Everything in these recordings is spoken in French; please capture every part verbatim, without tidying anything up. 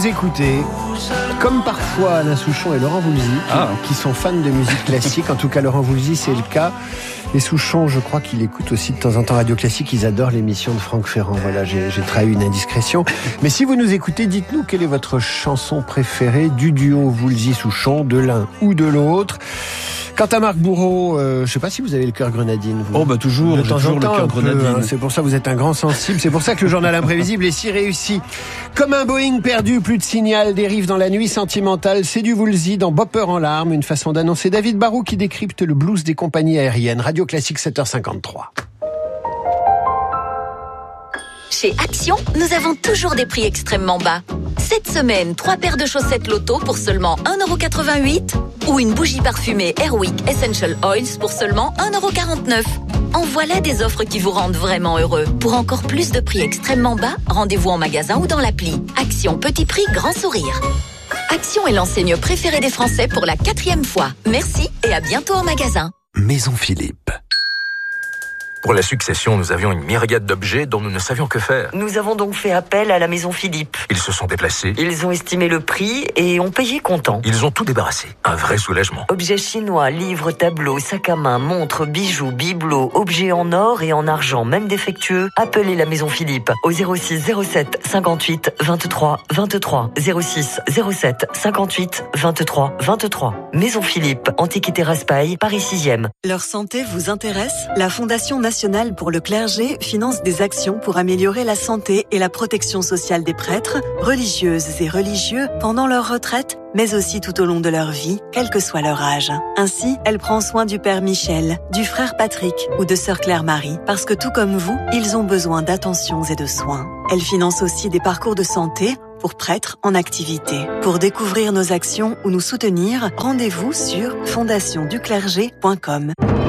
vous écoutez, comme parfois Alain Souchon et Laurent Voulzy, ah. qui sont fans de musique classique, en tout cas Laurent Voulzy c'est le cas, et Souchon je crois qu'il écoute aussi de temps en temps Radio Classique, ils adorent l'émission de Franck Ferrand, voilà j'ai, j'ai trahi une indiscrétion. Mais si vous nous écoutez, dites-nous quelle est votre chanson préférée du duo Voulzy-Souchon, de l'un ou de l'autre. Quant à Marc Bourreau, euh, je ne sais pas si vous avez le cœur grenadine. Vous. Oh bah toujours, de j'ai temps toujours en temps, le cœur grenadine. Peu, hein, c'est pour ça que vous êtes un grand sensible. C'est pour ça que le journal imprévisible est si réussi. Comme un Boeing perdu, plus de signal, dérive dans la nuit sentimentale. C'est du Voulzy dans Bopper en larmes, une façon d'annoncer David Barrault qui décrypte le blues des compagnies aériennes. Radio Classique sept heures cinquante-trois. Chez Action, nous avons toujours des prix extrêmement bas. Cette semaine, trois paires de chaussettes Lotto pour seulement un euro quatre-vingt-huit ou une bougie parfumée Airwick Essential Oils pour seulement un euro quarante-neuf. En voilà des offres qui vous rendent vraiment heureux. Pour encore plus de prix extrêmement bas, rendez-vous en magasin ou dans l'appli. Action Petit Prix Grand Sourire. Action est l'enseigne préférée des Français pour la quatrième fois. Merci et à bientôt en magasin. Maison Philippe. Pour la succession, nous avions une myriade d'objets dont nous ne savions que faire. Nous avons donc fait appel à la Maison Philippe. Ils se sont déplacés. Ils ont estimé le prix et ont payé comptant. Ils ont tout débarrassé. Un vrai soulagement. Objets chinois, livres, tableaux, sacs à main, montres, bijoux, bibelots, objets en or et en argent, même défectueux. Appelez la Maison Philippe au zéro six zéro sept cinquante-huit vingt-trois vingt-trois. zéro six zéro sept cinquante-huit vingt-trois vingt-trois. Maison Philippe, Antiquité Raspail, Paris sixième. Leur santé vous intéresse ? La Fondation nationale pour le clergé finance des actions pour améliorer la santé et la protection sociale des prêtres, religieuses et religieux pendant leur retraite, mais aussi tout au long de leur vie, quel que soit leur âge. Ainsi, elle prend soin du père Michel, du frère Patrick ou de sœur Claire-Marie, parce que tout comme vous, ils ont besoin d'attentions et de soins. Elle finance aussi des parcours de santé pour prêtres en activité. Pour découvrir nos actions ou nous soutenir, rendez-vous sur fondation du clergé point com.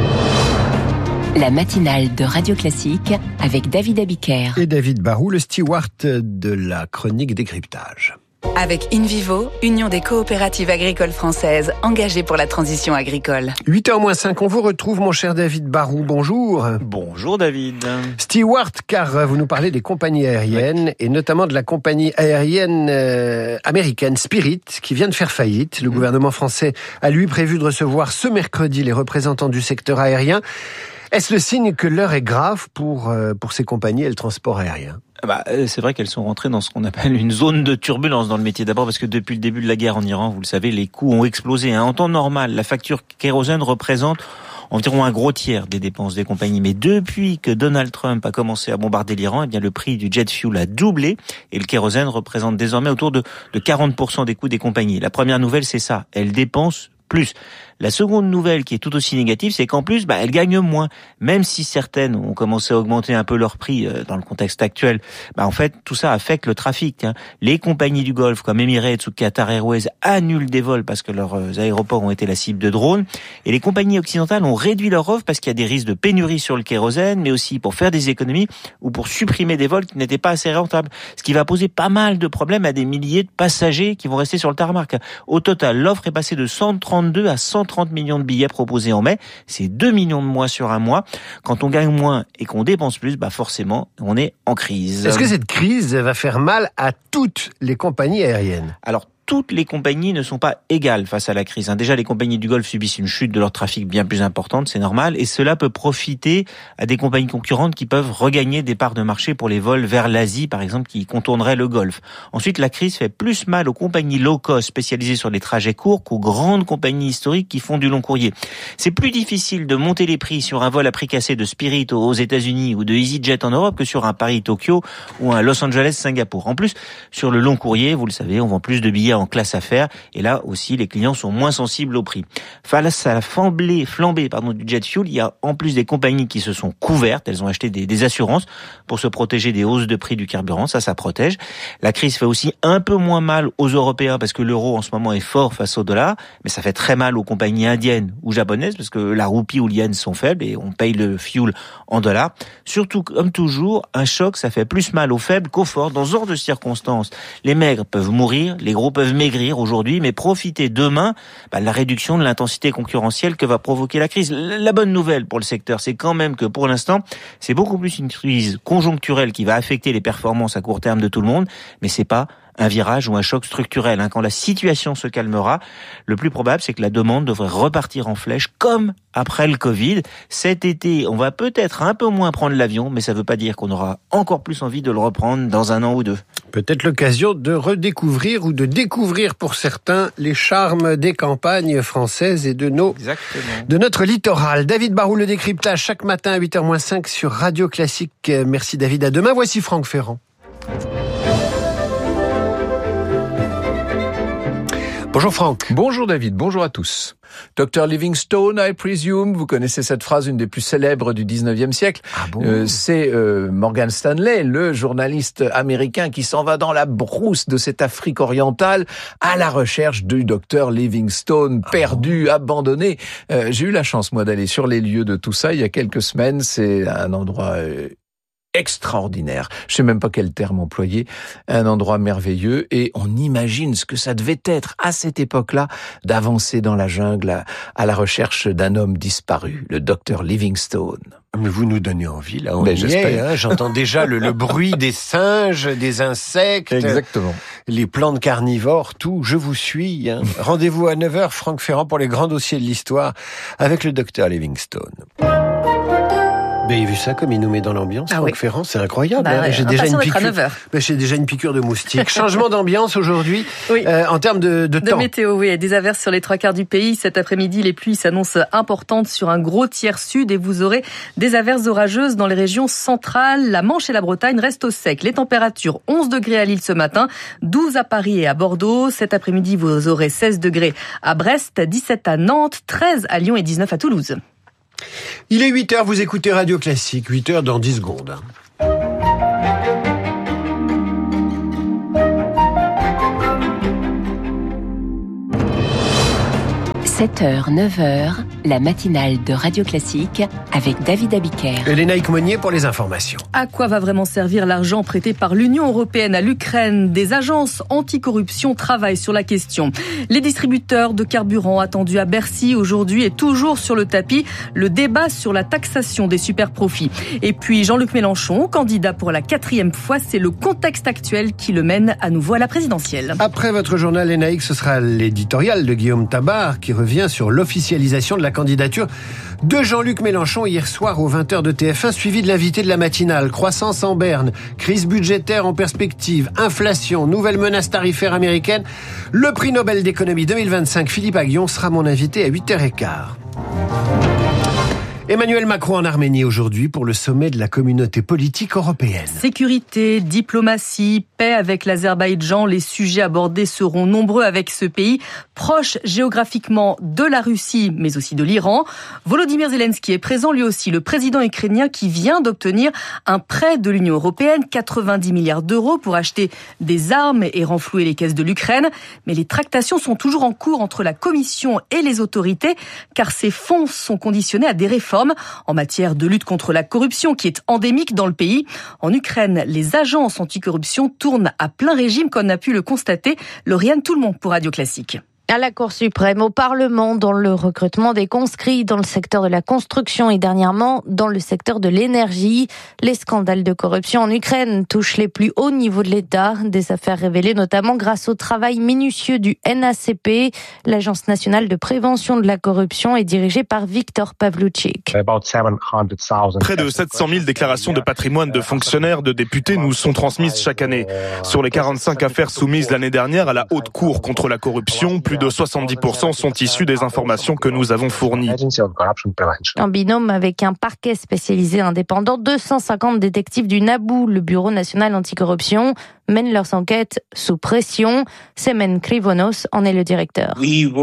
La matinale de Radio Classique avec David Abiker. Et David Barrault, le steward de la chronique décryptage. Avec InVivo, Union des coopératives agricoles françaises, engagées pour la transition agricole. huit heures moins cinq, on vous retrouve, mon cher David Barrault. Bonjour. Bonjour, David. Steward, car vous nous parlez des compagnies aériennes, oui. Et notamment de la compagnie aérienne euh, américaine Spirit, qui vient de faire faillite. Le mmh. gouvernement français a, lui, prévu de recevoir ce mercredi les représentants du secteur aérien. Est-ce le signe que l'heure est grave pour, euh, pour ces compagnies et le transport aérien ? Bah, c'est vrai qu'elles sont rentrées dans ce qu'on appelle une zone de turbulence dans le métier. D'abord parce que depuis le début de la guerre en Iran, vous le savez, les coûts ont explosé. En temps normal, la facture kérosène représente environ un gros tiers des dépenses des compagnies. Mais depuis que Donald Trump a commencé à bombarder l'Iran, eh bien le prix du jet fuel a doublé et le kérosène représente désormais autour de, de quarante pour cent des coûts des compagnies. La première nouvelle, c'est ça. Elles dépensent plus. La seconde nouvelle qui est tout aussi négative, c'est qu'en plus, bah, elles gagnent moins. Même si certaines ont commencé à augmenter un peu leur prix euh, dans le contexte actuel, bah, en fait, tout ça affecte le trafic. Hein. Les compagnies du Golfe, comme Emirates ou Qatar Airways, annulent des vols parce que leurs aéroports ont été la cible de drones. Et les compagnies occidentales ont réduit leur offre parce qu'il y a des risques de pénurie sur le kérosène, mais aussi pour faire des économies ou pour supprimer des vols qui n'étaient pas assez rentables. Ce qui va poser pas mal de problèmes à des milliers de passagers qui vont rester sur le tarmac. Au total, l'offre est passée de cent trente-deux à cent trente millions de billets proposés en mai, c'est deux millions de moins sur un mois. Quand on gagne moins et qu'on dépense plus, bah forcément, on est en crise. Est-ce que cette crise va faire mal à toutes les compagnies aériennes ? Alors, toutes les compagnies ne sont pas égales face à la crise. Déjà, les compagnies du Golfe subissent une chute de leur trafic bien plus importante, c'est normal, et cela peut profiter à des compagnies concurrentes qui peuvent regagner des parts de marché pour les vols vers l'Asie, par exemple, qui contourneraient le Golfe. Ensuite, la crise fait plus mal aux compagnies low cost spécialisées sur les trajets courts qu'aux grandes compagnies historiques qui font du long courrier. C'est plus difficile de monter les prix sur un vol à prix cassé de Spirit aux États-Unis ou de EasyJet en Europe que sur un Paris-Tokyo ou un Los Angeles-Singapour. En plus, sur le long courrier, vous le savez, on vend plus de billets en classe affaires et là aussi les clients sont moins sensibles au prix. Face à la flambée, flambée pardon, du jet fuel, il y a en plus des compagnies qui se sont couvertes, elles ont acheté des, des assurances pour se protéger des hausses de prix du carburant, ça ça protège. La crise fait aussi un peu moins mal aux Européens parce que l'euro en ce moment est fort face au dollar, mais ça fait très mal aux compagnies indiennes ou japonaises parce que la roupie ou l'yen sont faibles et on paye le fuel en dollars. Surtout, comme toujours, un choc ça fait plus mal aux faibles qu'aux forts. Dans ce genre de circonstances, les maigres peuvent mourir, les gros peuvent maigrir aujourd'hui, mais profiter demain bah, de la réduction de l'intensité concurrentielle que va provoquer la crise. La bonne nouvelle pour le secteur, c'est quand même que pour l'instant, c'est beaucoup plus une crise conjoncturelle qui va affecter les performances à court terme de tout le monde, mais c'est pas un virage ou un choc structurel. Quand la situation se calmera, le plus probable, c'est que la demande devrait repartir en flèche, comme après le Covid. Cet été, on va peut-être un peu moins prendre l'avion, mais ça ne veut pas dire qu'on aura encore plus envie de le reprendre dans un an ou deux. Peut-être l'occasion de redécouvrir ou de découvrir pour certains les charmes des campagnes françaises et de nos, Exactement. de notre littoral. David Barou, le décryptage chaque matin à huit heures moins cinq sur Radio Classique. Merci David, à demain. Voici Franck Ferrand. Bonjour Franck. Bonjour David, bonjour à tous. docteur Livingstone, I presume, vous connaissez cette phrase, une des plus célèbres du dix-neuvième siècle. Ah bon euh, c'est euh, Morgan Stanley, le journaliste américain qui s'en va dans la brousse de cette Afrique orientale à la recherche du docteur Livingstone, perdu, ah bon abandonné. Euh, j'ai eu la chance, moi, d'aller sur les lieux de tout ça il y a quelques semaines. C'est un endroit Euh, extraordinaire. Je sais même pas quel terme employer. Un endroit merveilleux et on imagine ce que ça devait être à cette époque-là d'avancer dans la jungle à, à la recherche d'un homme disparu, le docteur Livingstone. Mais vous nous donnez envie, là, on Ben, y j'espère. est, hein. J'entends déjà le, le bruit des singes, des insectes, Exactement. les plantes carnivores, tout, je vous suis. Hein. Rendez-vous à neuf heures, Franck Ferrand, pour les grands dossiers de l'histoire avec le docteur Livingstone. Vous avez vu ça comme il nous met dans l'ambiance, ah Franck oui. Ferrand, c'est incroyable. Bah, hein. J'ai ouais, déjà une piqûre. à neuf heures. Ben, j'ai déjà une piqûre de moustique. Changement d'ambiance aujourd'hui, oui. euh, en termes de, de, de temps. météo, oui, des averses sur les trois quarts du pays. Cet après-midi, les pluies s'annoncent importantes sur un gros tiers sud et vous aurez des averses orageuses dans les régions centrales. La Manche et la Bretagne restent au sec. Les températures, onze degrés à Lille ce matin, douze à Paris et à Bordeaux. Cet après-midi, vous aurez seize degrés à Brest, dix-sept à Nantes, treize à Lyon et dix-neuf à Toulouse. Il est huit heures, vous écoutez Radio Classique, huit heures dans dix secondes. sept heures, neuf heures, la matinale de Radio Classique avec David Abiker. Et Lénaïque Monnier pour les informations. À quoi va vraiment servir l'argent prêté par l'Union européenne à l'Ukraine ? Des agences anticorruption travaillent sur la question. Les distributeurs de carburant attendus à Bercy aujourd'hui est toujours sur le tapis. Le débat sur la taxation des superprofits. Et puis Jean-Luc Mélenchon, candidat pour la quatrième fois, c'est le contexte actuel qui le mène à nouveau à la présidentielle. Après votre journal Lénaïque, ce sera l'éditorial de Guillaume Tabar qui revient sur l'officialisation de la candidature de Jean-Luc Mélenchon hier soir aux vingt heures de T F un, suivi de l'invité de la matinale. Croissance en berne, crise budgétaire en perspective, inflation, nouvelle menace tarifaire américaine. Le prix Nobel d'économie deux mille vingt-cinq, Philippe Aghion, sera mon invité à huit heures quinze. Emmanuel Macron en Arménie aujourd'hui pour le sommet de la communauté politique européenne. Sécurité, diplomatie, paix avec l'Azerbaïdjan, les sujets abordés seront nombreux avec ce pays, proche géographiquement de la Russie, mais aussi de l'Iran. Volodymyr Zelensky est présent lui aussi, le président ukrainien qui vient d'obtenir un prêt de l'Union européenne, quatre-vingt-dix milliards d'euros pour acheter des armes et renflouer les caisses de l'Ukraine. Mais les tractations sont toujours en cours entre la Commission et les autorités, car ces fonds sont conditionnés à des réformes en matière de lutte contre la corruption qui est endémique dans le pays. En Ukraine, les agences anticorruption tournent à plein régime, comme on a pu le constater. Lauriane Tout-le-Monde pour Radio Classique. À la Cour suprême, au Parlement, dans le recrutement des conscrits, dans le secteur de la construction et dernièrement dans le secteur de l'énergie. Les scandales de corruption en Ukraine touchent les plus hauts niveaux de l'État. Des affaires révélées notamment grâce au travail minutieux du N A C P. L'Agence nationale de prévention de la corruption est dirigée par Victor Pavluchik. Près de sept cent mille déclarations de patrimoine de fonctionnaires, de députés nous sont transmises chaque année. Sur les quarante-cinq affaires soumises l'année dernière à la Haute Cour contre la corruption, plus de soixante-dix pour cent sont issus des informations que nous avons fournies. En binôme avec un parquet spécialisé indépendant, deux cent cinquante détectives du NABU, le Bureau national anticorruption, mènent leurs enquêtes sous pression. Semen Krivonos en est le directeur.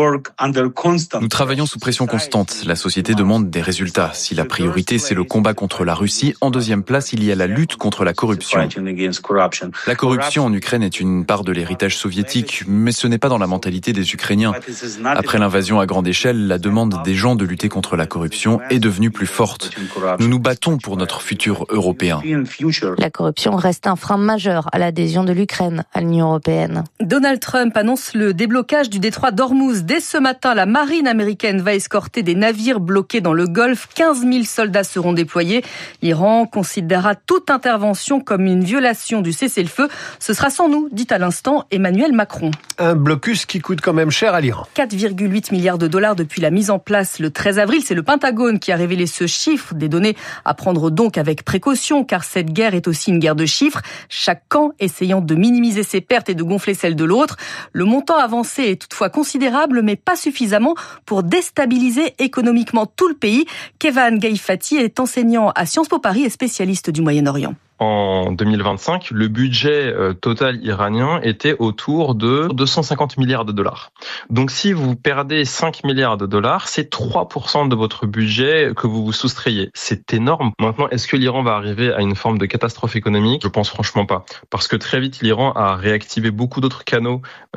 Nous travaillons sous pression constante. La société demande des résultats. Si la priorité c'est le combat contre la Russie, en deuxième place il y a la lutte contre la corruption. La corruption en Ukraine est une part de l'héritage soviétique, mais ce n'est pas dans la mentalité des Ukrainiens. Après l'invasion à grande échelle, la demande des gens de lutter contre la corruption est devenue plus forte. Nous nous battons pour notre futur européen. La corruption reste un frein majeur à l'adhésion l'adhésion de l'Ukraine à l'Union européenne. Donald Trump annonce le déblocage du détroit d'Ormuz. Dès ce matin, la marine américaine va escorter des navires bloqués dans le Golfe. quinze mille soldats seront déployés. L'Iran considérera toute intervention comme une violation du cessez-le-feu. Ce sera sans nous, dit à l'instant Emmanuel Macron. Un blocus qui coûte quand même cher à l'Iran. quatre virgule huit milliards de dollars depuis la mise en place le treize avril. C'est le Pentagone qui a révélé ce chiffre. Des données à prendre donc avec précaution, car cette guerre est aussi une guerre de chiffres. Chaque camp essayant de minimiser ses pertes et de gonfler celles de l'autre. Le montant avancé est toutefois considérable, mais pas suffisamment pour déstabiliser économiquement tout le pays. Kevan Gaifati est enseignant à Sciences Po Paris et spécialiste du Moyen-Orient. En deux mille vingt-cinq, le budget total iranien était autour de deux cent cinquante milliards de dollars. Donc si vous perdez cinq milliards de dollars, c'est trois pour cent de votre budget que vous vous soustrayez. C'est énorme. Maintenant, est-ce que l'Iran va arriver à une forme de catastrophe économique ? Je pense franchement pas. Parce que très vite, l'Iran a réactivé beaucoup d'autres canaux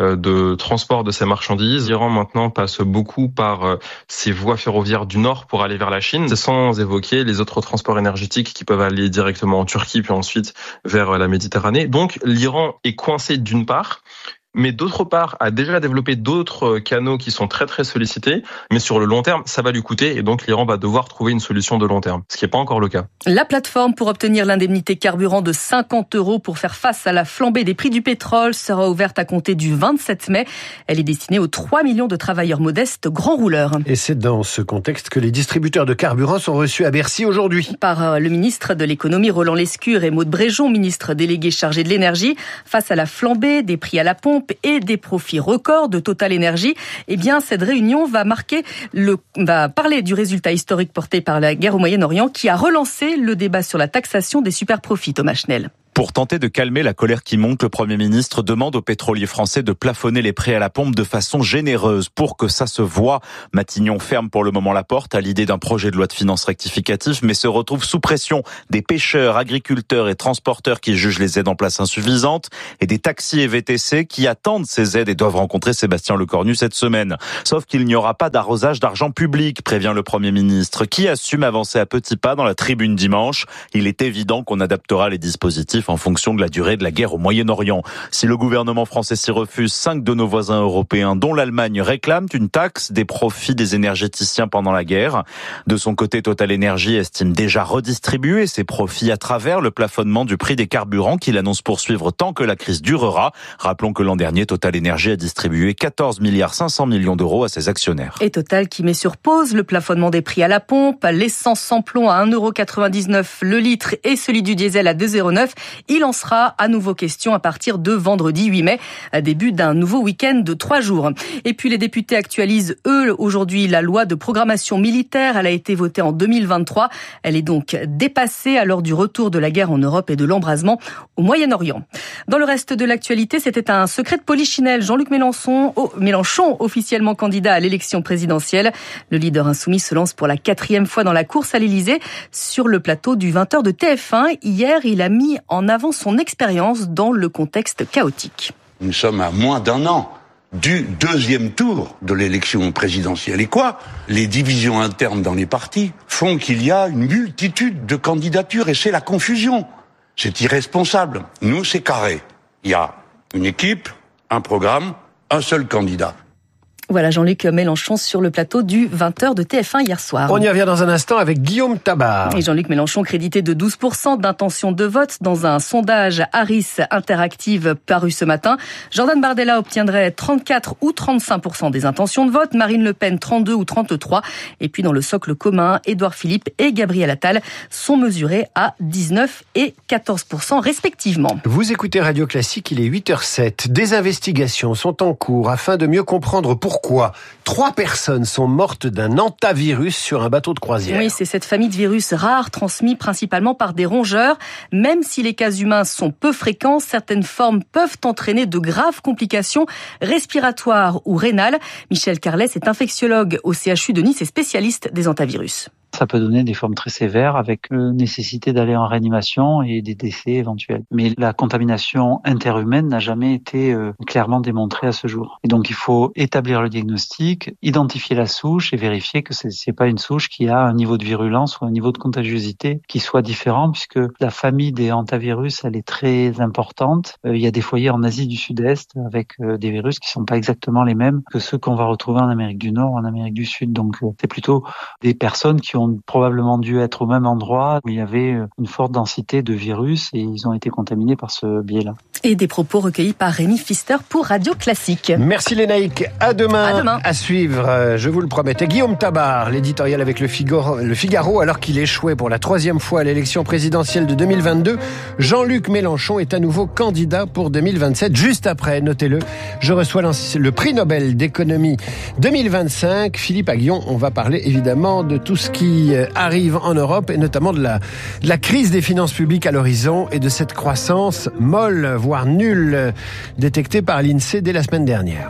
de transport de ses marchandises. L'Iran maintenant passe beaucoup par ses voies ferroviaires du nord pour aller vers la Chine. C'est sans évoquer les autres transports énergétiques qui peuvent aller directement en Turquie puis ensuite vers la Méditerranée. Donc l'Iran est coincé d'une part, mais d'autre part a déjà développé d'autres canaux qui sont très très sollicités, mais sur le long terme, ça va lui coûter et donc l'Iran va devoir trouver une solution de long terme, ce qui n'est pas encore le cas. La plateforme pour obtenir l'indemnité carburant de cinquante euros pour faire face à la flambée des prix du pétrole sera ouverte à compter du vingt-sept mai. Elle est destinée aux trois millions de travailleurs modestes grands rouleurs. Et c'est dans ce contexte que les distributeurs de carburant sont reçus à Bercy aujourd'hui. Par le ministre de l'économie Roland Lescure et Maud Bréjon, ministre délégué chargé de l'énergie. Face à la flambée des prix à la pompe et des profits records de Total Energy, eh bien, cette réunion va marquer le, va parler du résultat historique porté par la guerre au Moyen-Orient qui a relancé le débat sur la taxation des super-profits. Thomas Schnell. Pour tenter de calmer la colère qui monte, le Premier ministre demande aux pétroliers français de plafonner les prix à la pompe de façon généreuse pour que ça se voie. Matignon ferme pour le moment la porte à l'idée d'un projet de loi de finances rectificatif, mais se retrouve sous pression des pêcheurs, agriculteurs et transporteurs qui jugent les aides en place insuffisantes et des taxis et V T C qui attendent ces aides et doivent rencontrer Sébastien Lecornu cette semaine. Sauf qu'il n'y aura pas d'arrosage d'argent public, prévient le Premier ministre, qui assume avancer à petits pas dans la tribune dimanche. Il est évident qu'on adaptera les dispositifs en fonction de la durée de la guerre au Moyen-Orient. Si le gouvernement français s'y refuse, cinq de nos voisins européens, dont l'Allemagne, réclament une taxe des profits des énergéticiens pendant la guerre. De son côté, Total Energy estime déjà redistribuer ses profits à travers le plafonnement du prix des carburants qu'il annonce poursuivre tant que la crise durera. Rappelons que l'an dernier, Total Energy a distribué quatorze milliards cinq cents millions d'euros à ses actionnaires. Et Total qui met sur pause le plafonnement des prix à la pompe, l'essence sans plomb à un euro quatre-vingt-dix-neuf le litre et celui du diesel à deux euros zéro neuf. Il en sera à nouveau question à partir de vendredi huit mai, début d'un nouveau week-end de trois jours. Et puis les députés actualisent, eux, aujourd'hui la loi de programmation militaire. Elle a été votée en deux mille vingt-trois. Elle est donc dépassée à l'heure du retour de la guerre en Europe et de l'embrasement au Moyen-Orient. Dans le reste de l'actualité, c'était un secret de polichinelle. Jean-Luc Mélenchon, oh, Mélenchon, officiellement candidat à l'élection présidentielle. Le leader insoumis se lance pour la quatrième fois dans la course à l'Élysée sur le plateau du vingt heures de T F un. Hier, il a mis en avant son expérience dans le contexte chaotique. Nous sommes à moins d'un an du deuxième tour de l'élection présidentielle. Et quoi ? Les divisions internes dans les partis font qu'il y a une multitude de candidatures et c'est la confusion. C'est irresponsable. Nous, c'est carré. Il y a une équipe, un programme, un seul candidat. Voilà Jean-Luc Mélenchon sur le plateau du vingt heures de T F un hier soir. On y revient dans un instant avec Guillaume Tabar. Et Jean-Luc Mélenchon crédité de douze pour cent d'intention de vote dans un sondage Harris Interactive paru ce matin. Jordan Bardella obtiendrait trente-quatre ou trente-cinq pour cent des intentions de vote, Marine Le Pen trente-deux ou trente-trois. Et puis dans le socle commun, Édouard Philippe et Gabriel Attal sont mesurés à dix-neuf et quatorze pour cent respectivement. Vous écoutez Radio Classique, il est huit heures sept. Des investigations sont en cours afin de mieux comprendre pourquoi Pourquoi trois personnes sont mortes d'un hantavirus sur un bateau de croisière. Oui, c'est cette famille de virus rares transmis principalement par des rongeurs. Même si les cas humains sont peu fréquents, certaines formes peuvent entraîner de graves complications respiratoires ou rénales. Michel Carles est infectiologue au C H U de Nice et spécialiste des hantavirus. Ça peut donner des formes très sévères avec euh, nécessité d'aller en réanimation et des décès éventuels. Mais la contamination interhumaine n'a jamais été euh, clairement démontrée à ce jour. Et donc il faut établir le diagnostic, identifier la souche et vérifier que c'est, c'est pas une souche qui a un niveau de virulence ou un niveau de contagiosité qui soit différent, puisque la famille des hantavirus, elle est très importante. Euh, il y a des foyers en Asie du Sud-Est avec euh, des virus qui sont pas exactement les mêmes que ceux qu'on va retrouver en Amérique du Nord ou en Amérique du Sud. Donc euh, c'est plutôt des personnes qui ont probablement dû être au même endroit où il y avait une forte densité de virus et ils ont été contaminés par ce biais-là. Et des propos recueillis par Rémi Pfister pour Radio Classique. Merci Lénaïque. À demain. À demain. À suivre, je vous le promettais, Guillaume Tabar, l'éditorial avec le Figaro, le Figaro, alors qu'il échouait pour la troisième fois à l'élection présidentielle de deux mille vingt-deux. Jean-Luc Mélenchon est à nouveau candidat pour deux mille vingt-sept. Juste après, notez-le, je reçois le prix Nobel d'économie deux mille vingt-cinq. Philippe Aghion, on va parler évidemment de tout ce qui arrive en Europe et notamment de la, de la crise des finances publiques à l'horizon et de cette croissance molle, voire nulle, détectée par l'INSEE dès la semaine dernière.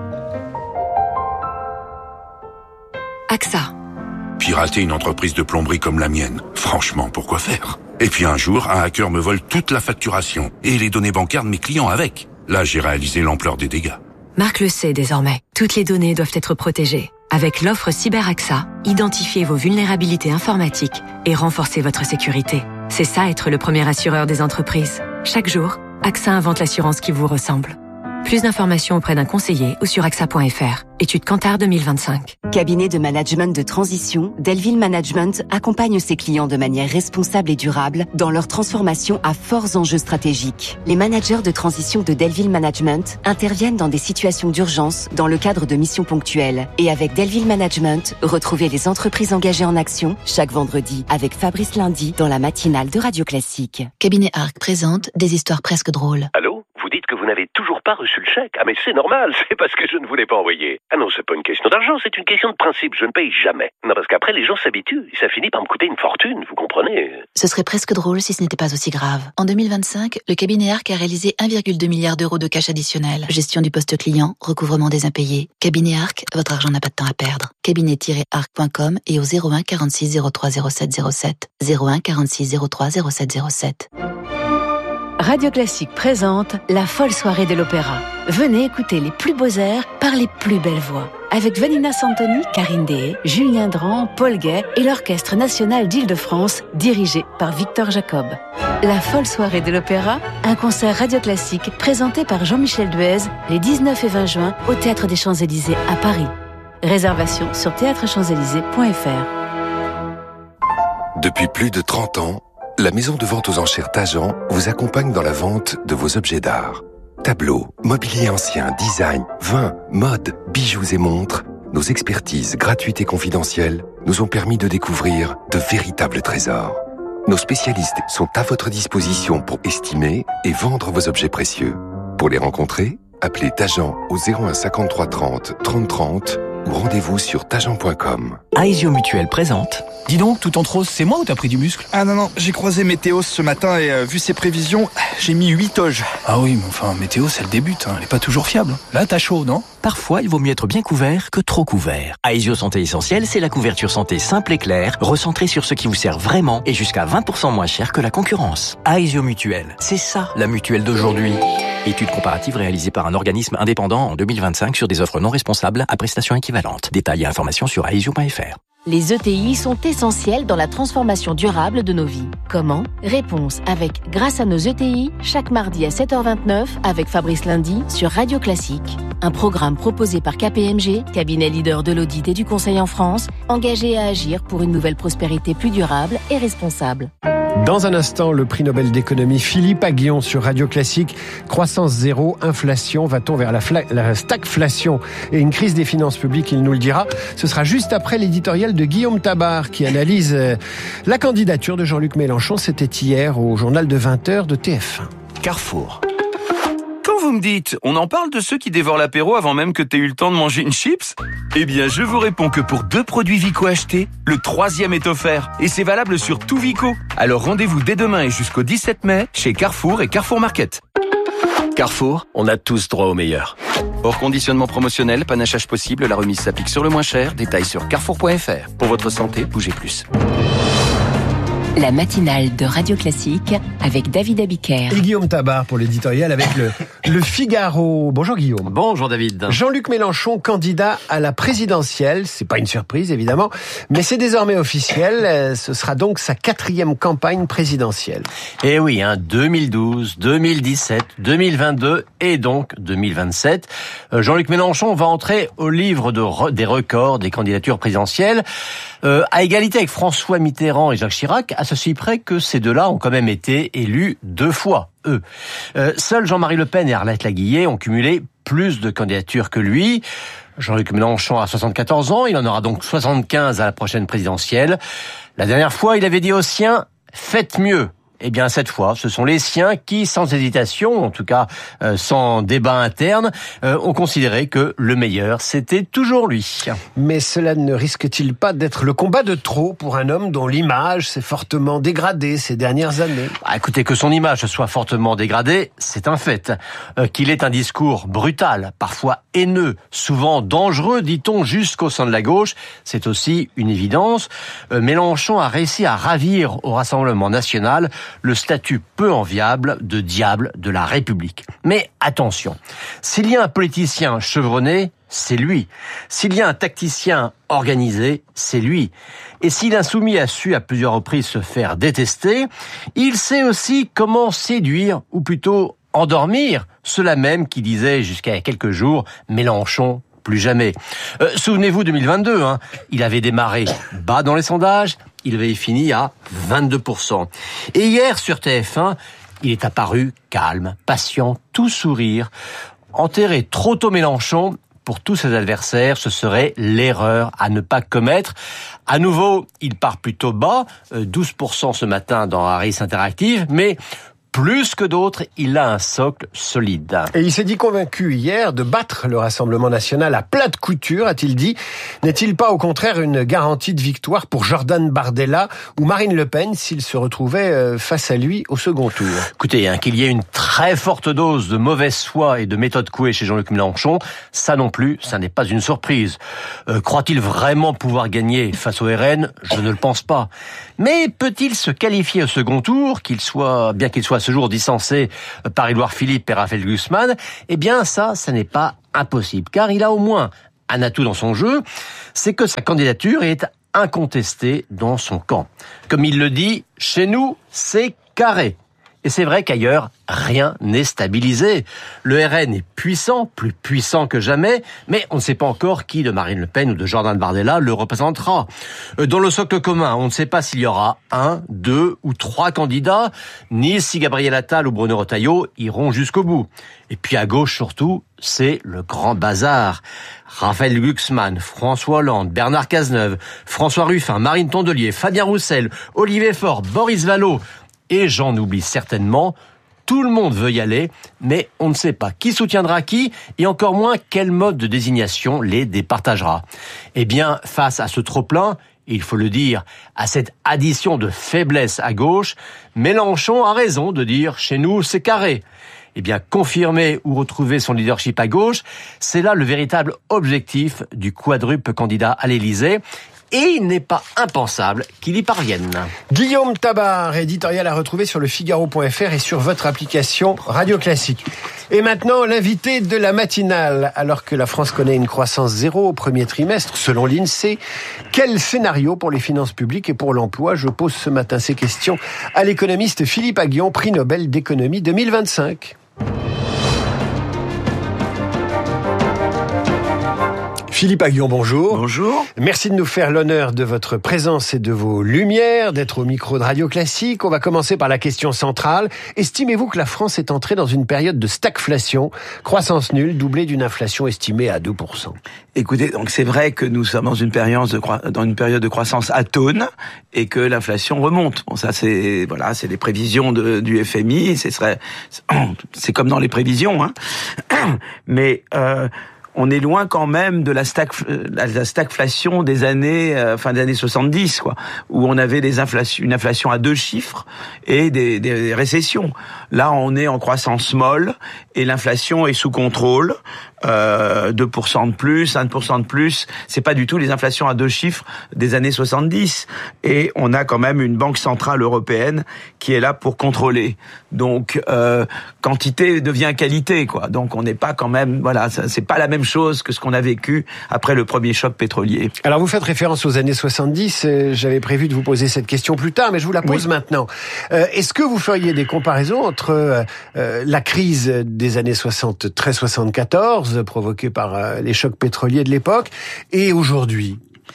A X A. Pirater une entreprise de plomberie comme la mienne, franchement, pourquoi faire? Et puis un jour, un hacker me vole toute la facturation et les données bancaires de mes clients avec. Là, j'ai réalisé l'ampleur des dégâts. Marc le sait désormais. Toutes les données doivent être protégées. Avec l'offre Cyber A X A, identifiez vos vulnérabilités informatiques et renforcez votre sécurité. C'est ça être le premier assureur des entreprises. Chaque jour, A X A invente l'assurance qui vous ressemble. Plus d'informations auprès d'un conseiller ou sur A X A point F R. Étude Kantar deux mille vingt-cinq. Cabinet de management de transition, Delville Management accompagne ses clients de manière responsable et durable dans leur transformation à forts enjeux stratégiques. Les managers de transition de Delville Management interviennent dans des situations d'urgence dans le cadre de missions ponctuelles. Et avec Delville Management, retrouvez les entreprises engagées en action chaque vendredi avec Fabrice Lundi dans la matinale de Radio Classique. Cabinet Arc présente des histoires presque drôles. Allô ? Vous dites que vous n'avez toujours pas reçu le chèque. Ah mais c'est normal, c'est parce que je ne vous l'ai pas envoyé. Ah non, c'est pas une question d'argent, c'est une question de principe. Je ne paye jamais. Non, parce qu'après les gens s'habituent et ça finit par me coûter une fortune, vous comprenez? Ce serait presque drôle si ce n'était pas aussi grave. En deux mille vingt-cinq, le cabinet Arc a réalisé un virgule deux milliard d'euros de cash additionnel. Gestion du poste client, recouvrement des impayés. Cabinet Arc, votre argent n'a pas de temps à perdre. cabinet tiret arc point com et au zéro un quarante-six zéro trois zéro sept zéro sept. zéro un quarante-six zéro trois zéro sept zéro sept. Radio Classique présente la folle soirée de l'opéra. Venez écouter les plus beaux airs par les plus belles voix. Avec Vanina Santoni, Karine Deshaies, Julien Dran, Paul Gay et l'Orchestre National d'Île-de-France, dirigé par Victor Jacob. La folle soirée de l'opéra, un concert Radio Classique présenté par Jean-Michel Duez les dix-neuf et vingt juin au Théâtre des Champs-Élysées à Paris. Réservation sur théâtre champs élysées point F R. Depuis plus de trente ans, la maison de vente aux enchères Tajan vous accompagne dans la vente de vos objets d'art. Tableaux, mobilier ancien, design, vins, mode, bijoux et montres, nos expertises gratuites et confidentielles nous ont permis de découvrir de véritables trésors. Nos spécialistes sont à votre disposition pour estimer et vendre vos objets précieux. Pour les rencontrer, appelez Tajan au zéro un cinquante-trois trente trente trente ou rendez-vous sur tajan point com. Aesio Mutuel présente. Dis donc, tout en rose, c'est moi ou t'as pris du muscle? Ah non, non, j'ai croisé Météos ce matin et euh, vu ses prévisions, j'ai mis huit toges. Ah oui, mais enfin, Météos, elle débute, hein, elle est pas toujours fiable. Là, t'as chaud, non? Parfois, il vaut mieux être bien couvert que trop couvert. Aesio Santé Essentielle, c'est la couverture santé simple et claire, recentrée sur ce qui vous sert vraiment et jusqu'à vingt pour cent moins cher que la concurrence. Aesio Mutuel, c'est ça, la mutuelle d'aujourd'hui. Étude comparative réalisée par un organisme indépendant en deux mille vingt-cinq sur des offres non responsables à prestations équivalentes. Détails et informations sur aesio point F R. Les E T I sont essentiels dans la transformation durable de nos vies. Comment? Réponse avec Grâce à nos E T I, chaque mardi à sept heures vingt-neuf avec Fabrice Lundi sur Radio Classique. Un programme proposé par K P M G, cabinet leader de l'audit et du conseil en France, engagé à agir pour une nouvelle prospérité plus durable et responsable. Dans un instant, le prix Nobel d'économie Philippe Aghion sur Radio Classique. Croissance zéro, inflation, va-t-on vers la, fla- la stagflation et une crise des finances publiques? Il nous le dira. Ce sera juste après l'éditorial de Guillaume Tabar qui analyse la candidature de Jean-Luc Mélenchon. C'était hier au journal de vingt heures de T F un. Carrefour. Quand vous me dites, on en parle de ceux qui dévorent l'apéro avant même que t'aies eu le temps de manger une chips? Eh bien, je vous réponds que pour deux produits Vico achetés, le troisième est offert. Et c'est valable sur tout Vico. Alors rendez-vous dès demain et jusqu'au dix-sept mai chez Carrefour et Carrefour Market. Carrefour, on a tous droit au meilleur. Hors conditionnement promotionnel, panachage possible, la remise s'applique sur le moins cher. Détails sur carrefour point f r. Pour votre santé, bougez plus. La matinale de Radio Classique avec David Abiker. Et Guillaume Tabar pour l'éditorial avec le, le Figaro. Bonjour Guillaume. Bonjour David. Jean-Luc Mélenchon, candidat à la présidentielle. C'est pas une surprise évidemment, mais c'est désormais officiel. Ce sera donc sa quatrième campagne présidentielle. Et oui, hein, deux mille douze, deux mille dix-sept, deux mille vingt-deux et donc deux mille vingt-sept. Jean-Luc Mélenchon va entrer au livre de re- des records des candidatures présidentielles, euh, à égalité avec François Mitterrand et Jacques Chirac, à ceci près que ces deux-là ont quand même été élus deux fois, eux. Euh, seuls Jean-Marie Le Pen et Arlette Laguillet ont cumulé plus de candidatures que lui. Jean-Luc Mélenchon a soixante-quatorze ans, il en aura donc soixante-quinze à la prochaine présidentielle. La dernière fois, il avait dit aux siens « Faites mieux ». Eh bien, cette fois, ce sont les siens qui, sans hésitation, en tout cas euh, sans débat interne, euh, ont considéré que le meilleur, c'était toujours lui. Mais cela ne risque-t-il pas d'être le combat de trop pour un homme dont l'image s'est fortement dégradée ces dernières années ? Ah, écoutez, que son image soit fortement dégradée, c'est un fait. Euh, qu'il ait un discours brutal, parfois haineux, souvent dangereux, dit-on, jusqu'au sein de la gauche, c'est aussi une évidence. Euh, Mélenchon a réussi à ravir au Rassemblement national le statut peu enviable de diable de la République. Mais attention, s'il y a un politicien chevronné, c'est lui. S'il y a un tacticien organisé, c'est lui. Et si l'insoumis a su à plusieurs reprises se faire détester, il sait aussi comment séduire, ou plutôt endormir, ceux-là même qui disaient jusqu'à il y a quelques jours « Mélenchon, plus jamais ». Euh, souvenez-vous deux mille vingt-deux, hein, il avait démarré bas dans les sondages, il avait fini à vingt-deux pour cent. Et hier, sur T F un, il est apparu calme, patient, tout sourire. Enterrer trop tôt Mélenchon, pour tous ses adversaires, ce serait l'erreur à ne pas commettre. À nouveau, il part plutôt bas, douze pour cent ce matin dans Harris Interactive, mais plus que d'autres, il a un socle solide. Et il s'est dit convaincu hier de battre le Rassemblement national à plat de couture, a-t-il dit. N'est-il pas au contraire une garantie de victoire pour Jordan Bardella ou Marine Le Pen s'ils se retrouvaient face à lui au second tour ? Écoutez, hein, qu'il y ait une très forte dose de mauvaise foi et de méthode couée chez Jean-Luc Mélenchon, ça non plus, ça n'est pas une surprise. Euh, croit-il vraiment pouvoir gagner face au R N ? Je ne le pense pas. Mais peut-il se qualifier au second tour, qu'il soit, bien qu'il soit à ce jour distancé par Édouard Philippe et Raphaël Glucksmann ? Eh bien ça, ça n'est pas impossible, car il a au moins un atout dans son jeu, c'est que sa candidature est incontestée dans son camp. Comme il le dit, chez nous, c'est carré. Et c'est vrai qu'ailleurs, rien n'est stabilisé. Le R N est puissant, plus puissant que jamais, mais on ne sait pas encore qui de Marine Le Pen ou de Jordan Bardella le représentera. Dans le socle commun, on ne sait pas s'il y aura un, deux ou trois candidats, ni si Gabriel Attal ou Bruno Retailleau iront jusqu'au bout. Et puis à gauche surtout, c'est le grand bazar. Raphaël Glucksmann, François Hollande, Bernard Cazeneuve, François Ruffin, Marine Tondelier, Fabien Roussel, Olivier Faure, Boris Vallaud, et j'en oublie certainement, tout le monde veut y aller, mais on ne sait pas qui soutiendra qui, et encore moins quel mode de désignation les départagera. Eh bien, face à ce trop-plein, il faut le dire, à cette addition de faiblesse à gauche, Mélenchon a raison de dire « chez nous, c'est carré ». Eh bien, confirmer ou retrouver son leadership à gauche, c'est là le véritable objectif du quadruple candidat à l'Élysée. Et il n'est pas impensable qu'il y parvienne. Guillaume Tabar, éditorial à retrouver sur le Figaro point F R et sur votre application Radio Classique. Et maintenant, l'invité de la matinale. Alors que la France connaît une croissance zéro au premier trimestre, selon l'INSEE, quel scénario pour les finances publiques et pour l'emploi ? Je pose ce matin ces questions à l'économiste Philippe Aghion, prix Nobel d'économie deux mille vingt-cinq. Philippe Aghion, bonjour. Bonjour. Merci de nous faire l'honneur de votre présence et de vos lumières, d'être au micro de Radio Classique. On va commencer par la question centrale. Estimez-vous que la France est entrée dans une période de stagflation, croissance nulle, doublée d'une inflation estimée à deux pour cent ? Écoutez, donc c'est vrai que nous sommes dans une période de, croi- dans une période de croissance atone et que l'inflation remonte. Bon, ça c'est voilà, c'est les prévisions de, du F M I. Ce serait, c'est comme dans les prévisions, hein. Mais euh, on est loin quand même de la, stag, la stagflation des années, euh, fin des années soixante-dix, quoi, où on avait des inflations, une inflation à deux chiffres et des, des, des récessions. Là, on est en croissance molle et l'inflation est sous contrôle. Euh, deux pour cent de plus, un pour cent de plus, c'est pas du tout les inflations à deux chiffres des années soixante-dix. Et on a quand même une banque centrale européenne qui est là pour contrôler. Donc, euh, quantité devient qualité, quoi. Donc, on n'est pas quand même, voilà, ça, c'est pas la même chose que ce qu'on a vécu après le premier choc pétrolier. Alors, vous faites référence aux années soixante-dix. J'avais prévu de vous poser cette question plus tard, mais je vous la pose oui. maintenant. Euh, est-ce que vous feriez des comparaisons entre euh, la crise des années soixante-treize soixante-quatorze provoquée par euh, les chocs pétroliers de l'époque et aujourd'hui?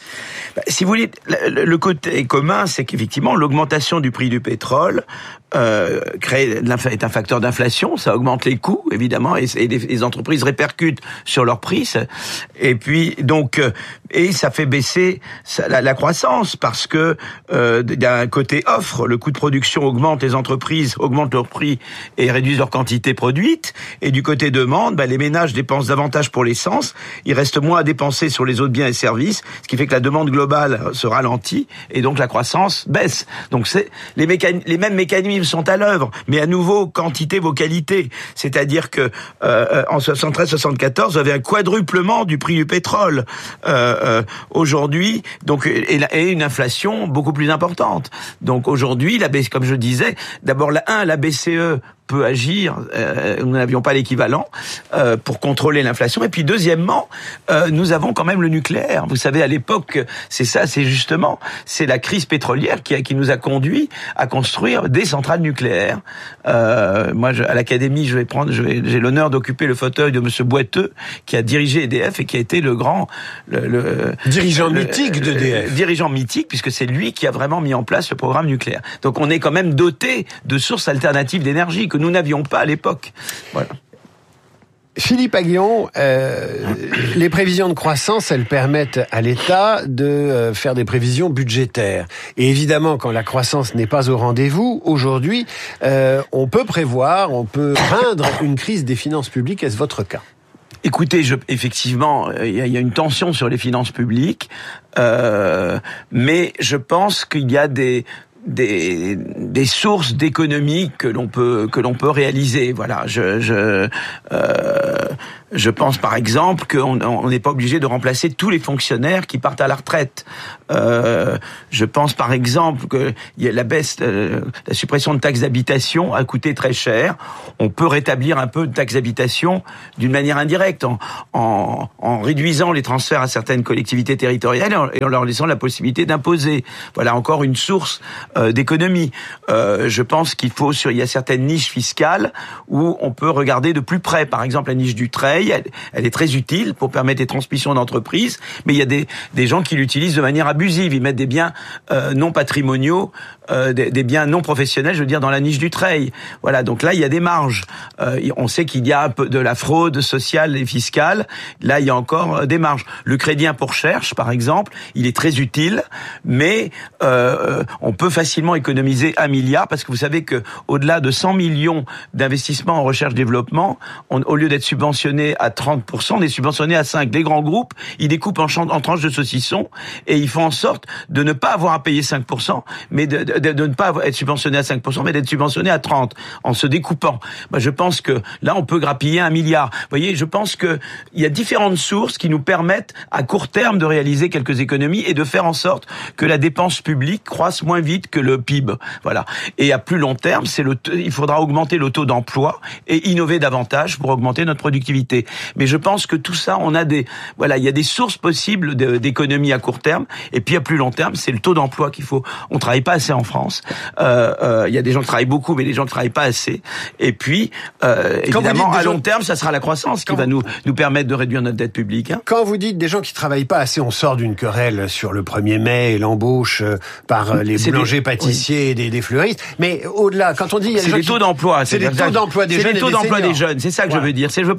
Si vous voulez, le côté commun, c'est qu'effectivement, l'augmentation du prix du pétrole euh, crée, est un facteur d'inflation, ça augmente les coûts, évidemment, et, et les, les entreprises répercutent sur leurs prix. Et puis, donc, et ça fait baisser la, la croissance, parce que euh, d'un côté offre, le coût de production augmente, les entreprises augmentent leurs prix et réduisent leur quantité produite, et du côté demande, bah, les ménages dépensent davantage pour l'essence, il reste moins à dépenser sur les autres biens et services, ce qui fait que la demande globale se ralentit, et donc la croissance baisse. Donc c'est les, mécan- les mêmes mécanismes sont à l'œuvre, mais à nouveau, quantité vaut qualité. C'est-à-dire que euh, en soixante-treize soixante-quatorze, vous avez un quadruplement du prix du pétrole. Euh, euh, aujourd'hui, donc et, et une inflation beaucoup plus importante. Donc aujourd'hui, la B C E, comme je disais, d'abord la un, la B C E peut agir, euh, nous n'avions pas l'équivalent euh, pour contrôler l'inflation. Et puis deuxièmement, euh, nous avons quand même le nucléaire. Vous savez, à l'époque, c'est ça, c'est justement, c'est la crise pétrolière qui, a, qui nous a conduit à construire des centrales nucléaires. Euh, moi, je, à l'Académie, je vais prendre, je vais, j'ai l'honneur d'occuper le fauteuil de Monsieur Boiteux, qui a dirigé E D F et qui a été le grand, le, le dirigeant le, mythique d'E D F. Dirigeant mythique, puisque c'est lui qui a vraiment mis en place le programme nucléaire. Donc, on est quand même doté de sources alternatives d'énergie que nous n'avions pas à l'époque. Voilà. Philippe Aghion, euh, les prévisions de croissance, elles permettent à l'État de euh, faire des prévisions budgétaires. Et évidemment, quand la croissance n'est pas au rendez-vous, aujourd'hui, euh, on peut prévoir, on peut craindre une crise des finances publiques. Est-ce votre cas ? Écoutez, je, effectivement, il y, y a une tension sur les finances publiques, euh, mais je pense qu'il y a des des des sources d'économie que l'on peut que l'on peut réaliser. Voilà, je je euh, je pense par exemple qu'on on n'est pas obligé de remplacer tous les fonctionnaires qui partent à la retraite. Euh, je pense par exemple que y a la baisse, euh, la suppression de taxes d'habitation a coûté très cher. On peut rétablir un peu de taxes d'habitation d'une manière indirecte en, en en réduisant les transferts à certaines collectivités territoriales et en, et en leur laissant la possibilité d'imposer. Voilà encore une source euh, d'économie. Euh, je pense qu'il faut sur il y a certaines niches fiscales où on peut regarder de plus près. Par exemple, la niche du trail, elle, elle est très utile pour permettre des transmissions d'entreprises, mais il y a des des gens qui l'utilisent de manière abusive. Ils mettent des biens euh, non patrimoniaux, euh, des, des biens non professionnels, je veux dire, dans la niche du trail. Voilà, donc là, il y a des marges. Euh, on sait qu'il y a un peu de la fraude sociale et fiscale. Là, il y a encore des marges. Le crédit impôt recherche, par exemple, il est très utile, mais euh, on peut facilement économiser un milliard, parce que vous savez que au-delà de cent millions d'investissements en recherche-développement, on, au lieu d'être subventionné à trente pour cent, on est subventionné à cinq. Les grands groupes, ils découpent en, en tranches de saucisson et ils font en sorte de ne pas avoir à payer cinq pour cent, mais de, de, de ne pas être subventionné à cinq pour cent, mais d'être subventionné à trente pour cent, en se découpant. Bah, je pense que là, on peut grappiller un milliard. Vous voyez, je pense que il y a différentes sources qui nous permettent à court terme de réaliser quelques économies et de faire en sorte que la dépense publique croisse moins vite que le P I B. Voilà. Et à plus long terme, c'est le, il faudra augmenter le taux d'emploi et innover davantage pour augmenter notre productivité. Mais je pense que tout ça, on a des, voilà, il y a des sources possibles d'économies à court terme. Et puis à plus long terme, c'est le taux d'emploi qu'il faut. On travaille pas assez en France. Euh, euh, il y a des gens qui travaillent beaucoup, mais des gens qui travaillent pas assez. Et puis, euh, évidemment, à long gens... terme, ça sera la croissance qui Quand... va nous nous permettre de réduire notre dette publique. Hein. Quand vous dites des gens qui travaillent pas assez, on sort d'une querelle sur le premier mai et l'embauche par les boulangers, des... pâtissiers, oui. et des, des fleuristes. Mais au-delà, quand on dit, il y a c'est les taux qui... d'emploi. C'est les taux d'emploi des jeunes. C'est les tauts d'emploi des jeunes. C'est ça que voilà. je veux dire. C'est, je veux pas dire que les jeunes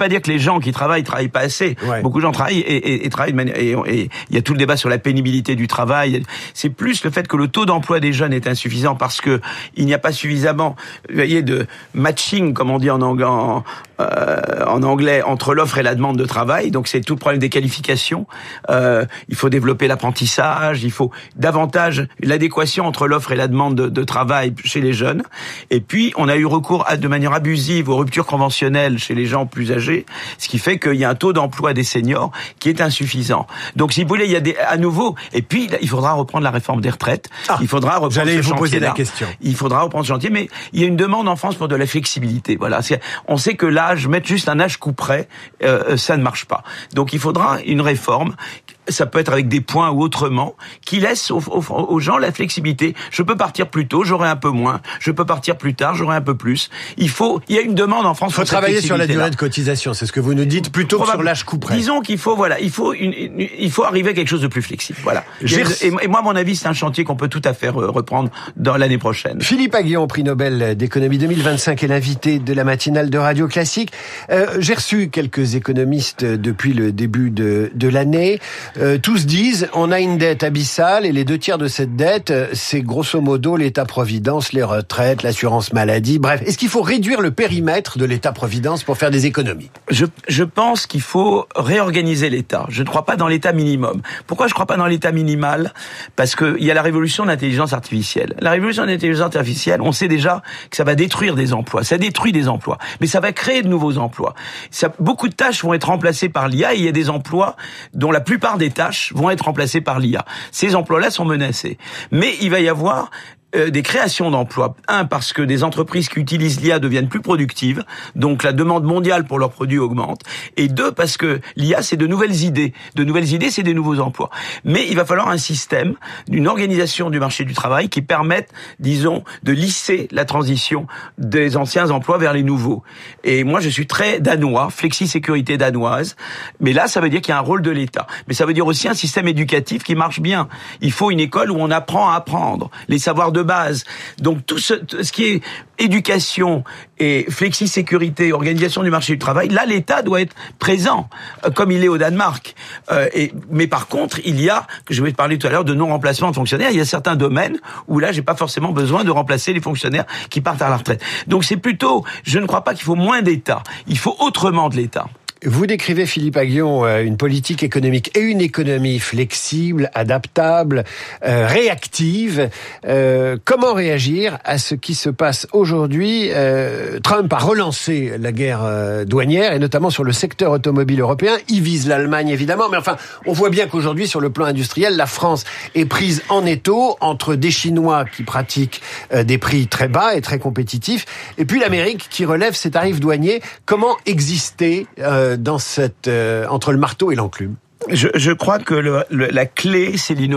gens qui travaillent travaillent pas assez. Ouais. Beaucoup de gens travaillent et, et, et travaillent de manière, et il y a tout le débat sur la pénibilité du travail. C'est plus le fait que le taux d'emploi des jeunes est insuffisant parce que il n'y a pas suffisamment, vous voyez, de matching, comme on dit en anglais, en, euh, en anglais entre l'offre et la demande de travail. Donc c'est tout le problème des qualifications. Euh, il faut développer l'apprentissage, il faut davantage l'adéquation entre l'offre et la demande de, de travail chez les jeunes. Et puis on a eu recours à, de manière abusive aux ruptures conventionnelles chez les gens plus âgés, ce qui fait qu'il y a un taux d'emploi des seniors qui est insuffisant. Donc si vous voulez, il y a des, à nouveau, et puis il faudra reprendre la réforme des retraites. Ah, il faudra reprendre j'allais ce vous poser la chantier-là. question. Il faudra reprendre ce chantier, mais il y a une demande en France pour de la flexibilité. Voilà, c'est, on sait que l'âge, mettre juste un âge coup près, euh, ça ne marche pas. Donc il faudra une réforme. Ça peut être avec des points ou autrement, qui laisse aux, aux, aux gens la flexibilité. Je peux partir plus tôt, j'aurai un peu moins. Je peux partir plus tard, j'aurai un peu plus. Il faut, il y a une demande en France. Il faut travailler sur la durée de cotisation, c'est ce que vous nous dites, plutôt que sur l'âge coup près. Disons qu'il faut, voilà, il faut une, une, il faut arriver à quelque chose de plus flexible. Voilà. Et, et moi, à mon avis, c'est un chantier qu'on peut tout à fait reprendre dans l'année prochaine. Philippe Aghion, prix Nobel d'économie deux mille vingt-cinq, est l'invité de la matinale de Radio Classique. Euh, j'ai reçu quelques économistes depuis le début de, de l'année. Euh, tous disent, on a une dette abyssale et les deux tiers de cette dette, c'est grosso modo l'État-providence, les retraites, l'assurance maladie, bref. Est-ce qu'il faut réduire le périmètre de l'État-providence pour faire des économies ? Je, je pense qu'il faut réorganiser l'État. Je ne crois pas dans l'État minimum. Pourquoi je ne crois pas dans l'État minimal ? Parce qu'il y a la révolution de l'intelligence artificielle. La révolution de l'intelligence artificielle, on sait déjà que ça va détruire des emplois. Ça détruit des emplois. Mais ça va créer de nouveaux emplois. Ça, beaucoup de tâches vont être remplacées par l'I A et il y a des emplois dont la plupart des tâches vont être remplacés par l'I A. Ces emplois-là sont menacés. Mais il va y avoir euh, des créations d'emplois. Un, parce que des entreprises qui utilisent l'I A deviennent plus productives, donc la demande mondiale pour leurs produits augmente. Et deux, parce que l'I A, c'est de nouvelles idées. De nouvelles idées, c'est des nouveaux emplois. Mais il va falloir un système, une organisation du marché du travail qui permette, disons, de lisser la transition des anciens emplois vers les nouveaux. Et moi, je suis très danois, flexi-sécurité danoise. Mais là, ça veut dire qu'il y a un rôle de l'État. Mais ça veut dire aussi un système éducatif qui marche bien. Il faut une école où on apprend à apprendre, les savoirs de base. Donc tout ce, ce qui est éducation et flexi-sécurité, organisation du marché du travail, là l'État doit être présent, comme il est au Danemark. Euh, et, mais par contre, il y a, que je vais parler tout à l'heure, de non-remplacement de fonctionnaires. Il y a certains domaines où là, j'ai pas forcément besoin de remplacer les fonctionnaires qui partent à la retraite. Donc c'est plutôt, je ne crois pas qu'il faut moins d'État. Il faut autrement de l'État. Vous décrivez, Philippe Aghion, une politique économique et une économie flexible, adaptable, euh, réactive. Euh, comment réagir à ce qui se passe aujourd'hui ? euh, Trump a relancé la guerre euh, douanière, et notamment sur le secteur automobile européen. Il vise l'Allemagne, évidemment, mais enfin, on voit bien qu'aujourd'hui, sur le plan industriel, la France est prise en étau entre des Chinois qui pratiquent euh, des prix très bas et très compétitifs, et puis l'Amérique qui relève ses tarifs douaniers. Comment exister euh, dans cette euh, entre le marteau et l'enclume? Je, je crois que le, le, la clé, c'est l'innovation.